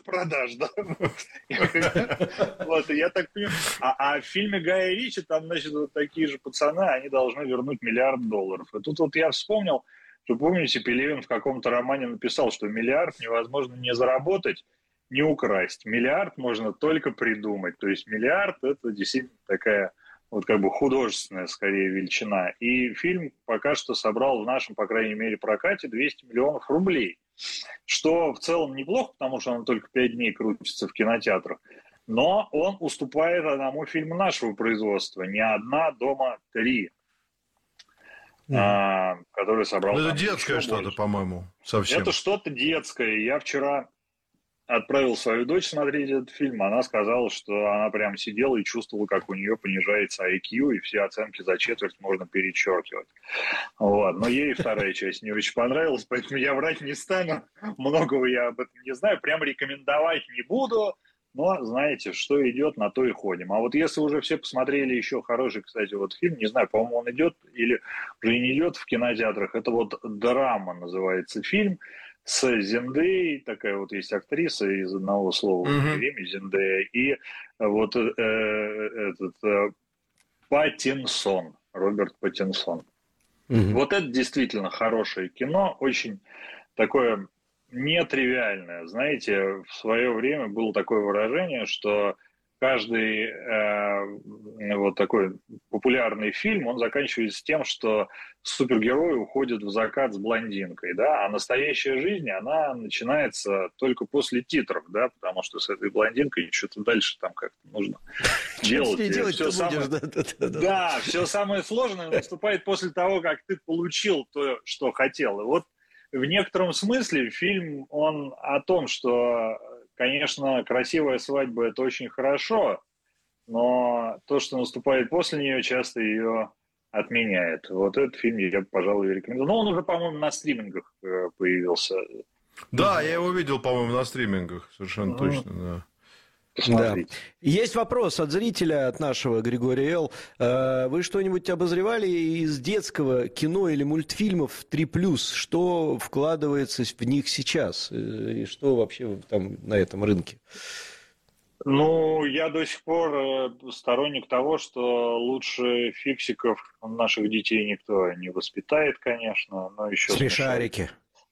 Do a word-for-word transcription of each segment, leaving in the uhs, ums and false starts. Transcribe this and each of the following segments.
продаж, да. Вот, я так понимаю. А в фильме Гая Ричи там, значит, вот такие же пацаны, они должны вернуть миллиард долларов. И тут вот я вспомнил, что, помните, Пелевин в каком-то романе написал, что миллиард невозможно не заработать, не украсть. Миллиард можно только придумать. То есть миллиард – это действительно такая вот как бы художественная, скорее, величина. И фильм пока что собрал в нашем, по крайней мере, прокате двести миллионов рублей. Что в целом неплохо, потому что он только пять дней крутится в кинотеатрах. Но он уступает одному фильму нашего производства. «Не одна, дома три». Mm. А, который собрал... Это детское что-то, больше. По-моему, совсем. Это что-то детское. Я вчера отправил свою дочь смотреть этот фильм. Она сказала, что она прям сидела и чувствовала, как у нее понижается ай кью, и все оценки за четверть можно перечеркивать. Вот. Но ей вторая часть не очень понравилась, поэтому я врать не стану. Многого я об этом не знаю. Прям рекомендовать не буду. Но, знаете, что идет, на то и ходим. А вот если уже все посмотрели еще хороший, кстати, вот фильм, не знаю, по-моему, он идет или уже не идет в кинотеатрах, это вот «Драма» называется фильм, с Зендеей, такая вот есть актриса из одного слова mm-hmm. имя Зендея, и вот э, этот э, Паттинсон, Роберт Паттинсон. Mm-hmm. Вот это действительно хорошее кино, очень такое... нетривиальное. Знаете, в свое время было такое выражение, что каждый э, вот такой популярный фильм, он заканчивается тем, что супергерой уходит в закат с блондинкой, да, а настоящая жизнь, она начинается только после титров, да, потому что с этой блондинкой что-то дальше там как-то нужно делать. Все самое... Да, все самое сложное наступает после того, как ты получил то, что хотел. И вот в некотором смысле фильм, он о том, что, конечно, красивая свадьба – это очень хорошо, но то, что наступает после нее, часто ее отменяет. Вот этот фильм я, пожалуй, рекомендую. Но он уже, по-моему, на стримингах появился. Да, я его видел, по-моему, на стримингах, совершенно mm. точно, да. Да. Есть вопрос от зрителя, от нашего Григория Л. Вы что-нибудь обозревали из детского кино или мультфильмов три плюс? Что вкладывается в них сейчас? И что вообще там на этом рынке? Ну, я до сих пор сторонник того, что лучше фиксиков наших детей никто не воспитает, конечно, но еще... Смешарики.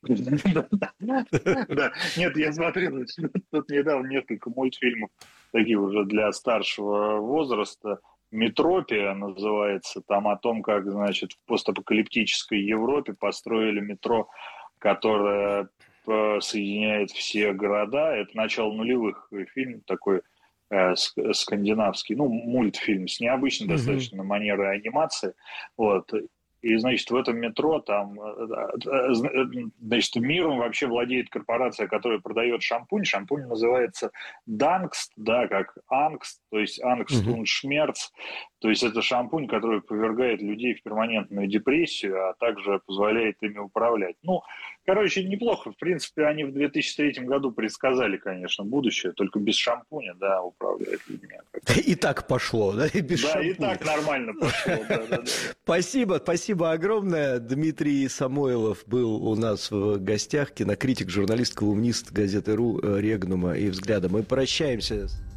Да, нет, я смотрел тут недавно несколько мультфильмов, таких уже для старшего возраста. «Метропия» называется, там о том, как, значит, в постапокалиптической Европе построили метро, которое соединяет все города. Это начало нулевых, фильм такой э, скандинавский, ну, мультфильм с необычной mm-hmm. достаточно манерой анимации. Вот. И, значит, в этом метро там, значит, миром вообще владеет корпорация, которая продает шампунь. Шампунь называется Дангст, да, как Ангст, то есть Ангст und Schmerz. То есть это шампунь, который повергает людей в перманентную депрессию, а также позволяет ими управлять. Ну, короче, неплохо. В принципе, они в две тысячи третьем году предсказали, конечно, будущее, только без шампуня, да, управляет людьми. И так пошло, да, и без да, шампуня. Да, и так нормально пошло, да, да, да. Спасибо, спасибо огромное. Дмитрий Самойлов был у нас в гостях, кинокритик, журналист, колумнист газеты РУ, Регнума и Взгляда. Мы прощаемся.